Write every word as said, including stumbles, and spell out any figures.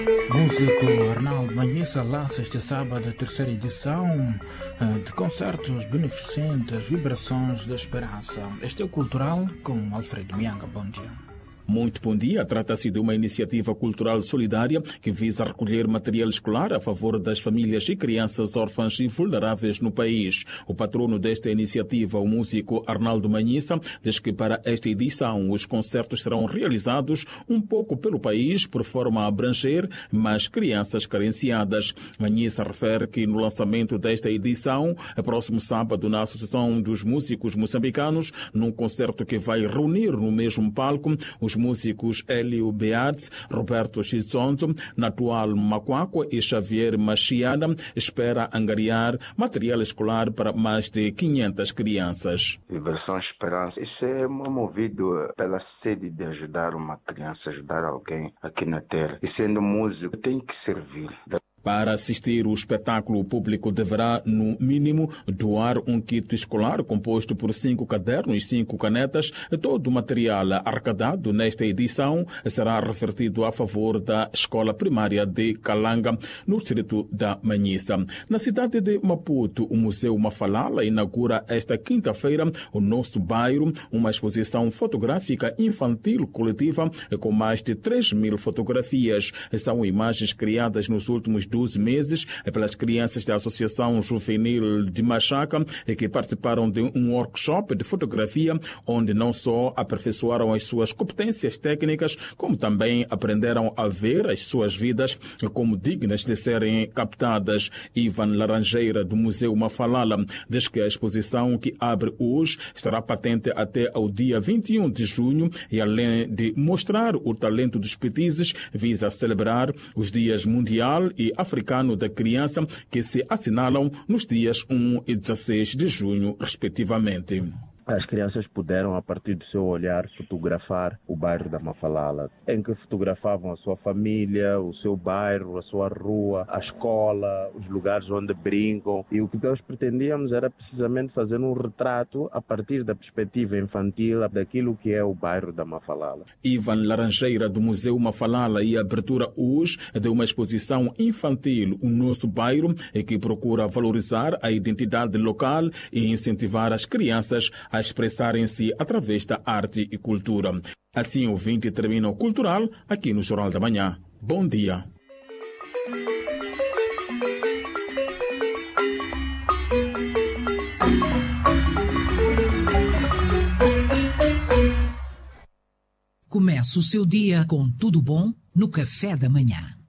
Músico Arnaldo Manhissa lança este sábado a terceira edição de concertos beneficentes, Vibrações da Esperança. Este é o Cultural com Alfredo Mianga. Bom dia. Muito bom dia. Trata-se de uma iniciativa cultural solidária que visa recolher material escolar a favor das famílias e crianças órfãs e vulneráveis no país. O patrono desta iniciativa, o músico Arnaldo Manhissa, diz que para esta edição os concertos serão realizados um pouco pelo país, por forma a abranger mais crianças carenciadas. Manhissa refere que no lançamento desta edição, próximo sábado, na Associação dos Músicos Moçambicanos, num concerto que vai reunir no mesmo palco os músicos Hélio Beates, Roberto Chizonzo, Natual Macuaco e Xavier Machiada, espera angariar material escolar para mais de quinhentas crianças. Vibração Esperança, isso é movido pela sede de ajudar uma criança, ajudar alguém aqui na Terra. E sendo músico, tem que servir. Para assistir o espetáculo, o público deverá, no mínimo, doar um kit escolar composto por cinco cadernos e cinco canetas. Todo o material arrecadado nesta edição será revertido a favor da escola primária de Calanga, no distrito da Manhissa. Na cidade de Maputo, o Museu Mafalala inaugura esta quinta-feira o nosso bairro, uma exposição fotográfica infantil coletiva com mais de três mil fotografias. São imagens criadas nos últimos doze meses pelas crianças da Associação Juvenil de Machaca, que participaram de um workshop de fotografia onde não só aperfeiçoaram as suas competências técnicas, como também aprenderam a ver as suas vidas como dignas de serem captadas. Ivan Laranjeira, do Museu Mafalala, diz que a exposição, que abre hoje, estará patente até ao dia vinte e um de junho e, além de mostrar o talento dos petizes, visa celebrar os dias mundial e africano da criança, que se assinalam nos dias um e dezesseis de junho, respectivamente. As crianças puderam, a partir do seu olhar, fotografar o bairro da Mafalala, em que fotografavam a sua família, o seu bairro, a sua rua, a escola, os lugares onde brincam. E o que nós pretendíamos era precisamente fazer um retrato a partir da perspectiva infantil daquilo que é o bairro da Mafalala. Ivan Laranjeira, do Museu Mafalala, e a abertura hoje de uma exposição infantil, o nosso bairro, que procura valorizar a identidade local e incentivar as crianças a expressarem-se através da arte e cultura. Assim, o ouvinte termina o Cultural aqui no Jornal da Manhã. Bom dia. Começa o seu dia com tudo bom no Café da Manhã.